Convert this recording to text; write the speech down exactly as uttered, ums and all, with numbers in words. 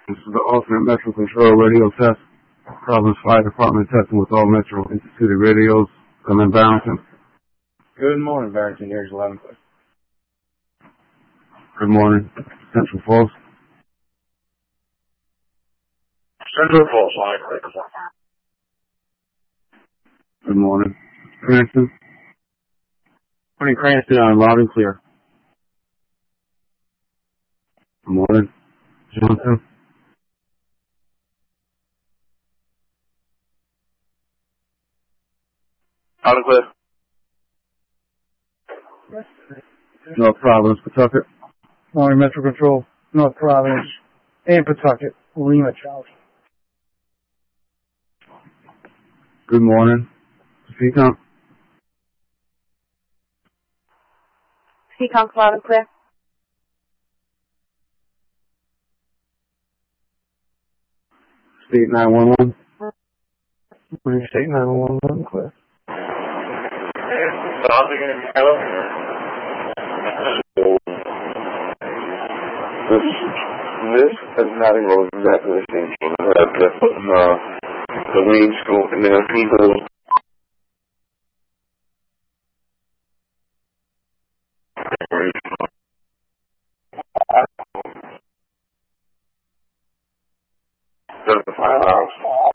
This is the alternate Metro Control radio test. Providence Fire Department testing with all Metro Instituted radios. Come in, Barrington. Good morning, Barrington. Here's eleven. Good morning, Central Falls. Central Falls, line. Good morning, Cranston. Morning, Cranston, on loud and clear. Good morning, Johnson. Loud and clear. North Providence, Pawtucket. Morning, Metro Control, North Providence and Pawtucket, Lima, Charles. Good morning, Seacon. Seacon, loud and clear. State nine one one. Morning, State nine one one, clear. This, this is not enrolled exactly the same thing. I had to put in uh, the range scope and then people. Does the file out?